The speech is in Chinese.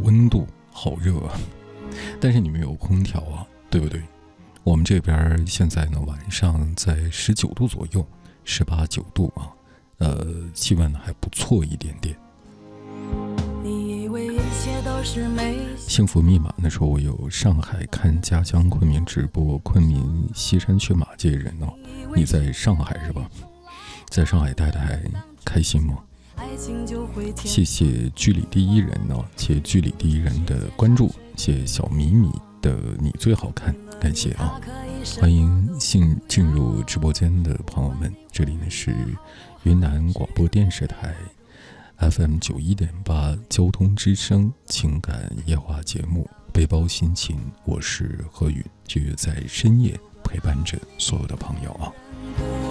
温度，好热啊！但是你们有空调啊，对不对？我们这边现在呢，晚上在19度左右，18、9度啊，气温还不错一点点。幸福密码那时候我有上海看家乡昆明直播，昆明西山雀马界人哦，你在上海是吧？在上海待的还开心吗？谢谢剧里第一人哦，谢谢剧里第一人的关注，谢谢小米米的你最好看，感谢啊！欢迎进入直播间的朋友们，这里呢是云南广播电视台 FM91.8 交通之声情感夜话节目背包心情，我是何宇，就在深夜陪伴着所有的朋友啊。